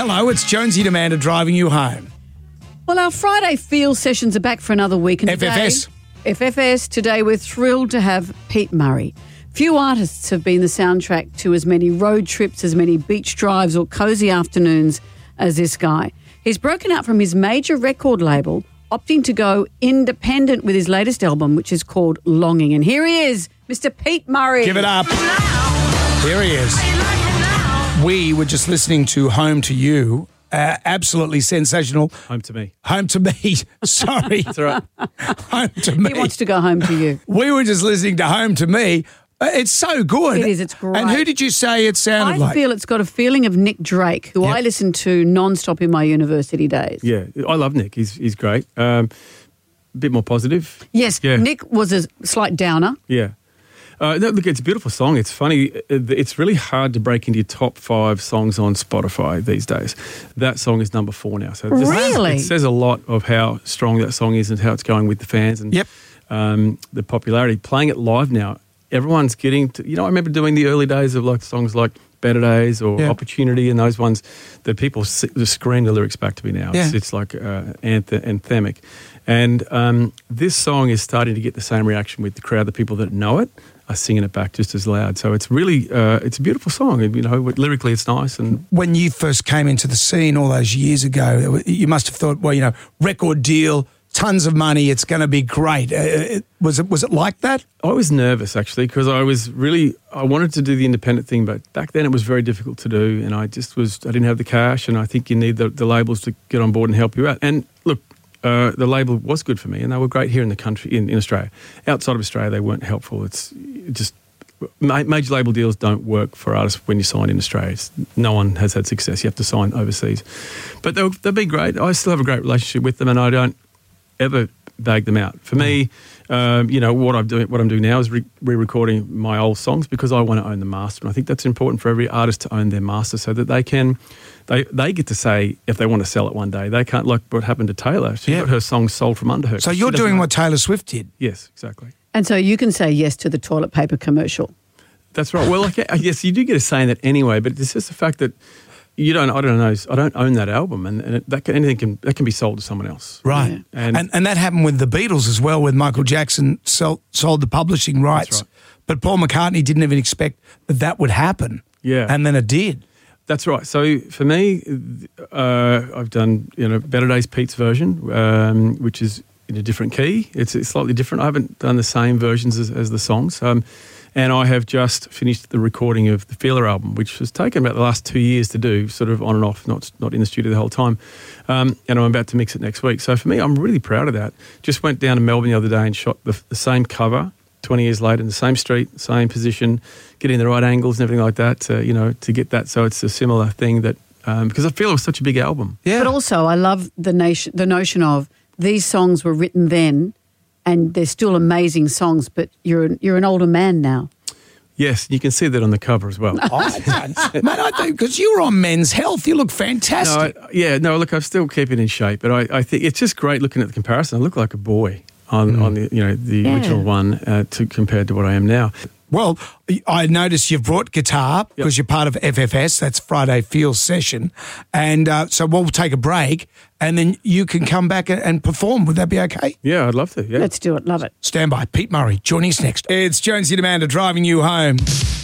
Hello, it's Jonesy and Amanda driving you home. Well, our Friday Feel sessions are back for another week. And FFS. FFS. Today we're thrilled to have Pete Murray. Few artists have been the soundtrack to as many road trips, as many beach drives or cosy afternoons as this guy. He's broken out from his major record label, opting to go independent with his latest album, which is called Longing. And here he is, Mr. Pete Murray. Give it up. Here he is. We were just listening to Home to You. Absolutely sensational. Home to me. Home to me. Sorry. That's all right. Home to me. He wants to go home to you. We were just listening to Home to Me. It's so good. It is. It's great. And who did you say it sounded like? I feel it's got a feeling of Nick Drake, who I listened to non-stop in my university days. Yeah, I love Nick. He's great. A bit more positive. Yes, Yeah. Nick was a slight downer. Yeah. No, look, it's a beautiful song. It's funny. It's really hard to break into your top 5 songs on Spotify these days. That song is number 4 now. So Really? It says a lot of how strong that song is and how it's going with the fans and the popularity. Playing it live now, everyone's getting to, I remember doing the early days of like songs like Better Days or Opportunity and those ones that people just scream the lyrics back to me now. It's like anthemic. And this song is starting to get the same reaction with the crowd. The people that know it are singing it back just as loud. So it's really, it's a beautiful song. Lyrically it's nice. And when you first came into the scene all those years ago, you must have thought, well, record deal, tons of money, it's going to be great. Was it like that? I was nervous actually because I wanted to do the independent thing, but back then it was very difficult to do, and I didn't have the cash, and I think you need the labels to get on board and help you out. And look, the label was good for me, and they were great here in the country, in Australia. Outside of Australia, they weren't helpful. It's just major label deals don't work for artists when you sign in Australia. No one has had success. You have to sign overseas. But they've been great. I still have a great relationship with them, and I don't ever bag them out. For me, what I'm doing now is re-recording my old songs because I want to own the master, and I think that's important for every artist to own their master so that they get to say if they want to sell it one day. They can't, like what happened to Taylor. She got her songs sold from under her. So you're doing what Taylor Swift did? Yes, exactly. And so you can say yes to the toilet paper commercial. That's right. Well, yes, you do get a say in that anyway, but it's just the fact that I don't own that album, and that can be sold to someone else. Right. Yeah. And that happened with the Beatles as well, with Michael Jackson sold the publishing rights. That's right. But Paul McCartney didn't even expect that would happen. Yeah. And then it did. That's right. So for me, I've done Better Days Pete's version, which is in a different key. It's slightly different. I haven't done the same versions as the songs. And I have just finished the recording of the Feeler album, which has taken about the last 2 years to do, sort of on and off, not in the studio the whole time. And I'm about to mix it next week. So for me, I'm really proud of that. Just went down to Melbourne the other day and shot the same cover 20 years later in the same street, same position, getting the right angles and everything like that, to get that. So it's a similar thing that, because I feel it was such a big album. Yeah. But also I love the notion of these songs were written then, and they're still amazing songs, but you're an older man now. Yes, you can see that on the cover as well. I think because you were on Men's Health, you look fantastic. Look, I'm still keeping in shape, but I think it's just great looking at the comparison. I look like a boy on the original one compared to what I am now. Well, I noticed you've brought guitar because you're part of FFS, that's Friday Feel Session. And so we'll take a break and then you can come back and perform. Would that be okay? Yeah, I'd love to. Yeah. Let's do it. Love it. Stand by. Pete Murray joining us next. It's Jonesy and Amanda driving you home.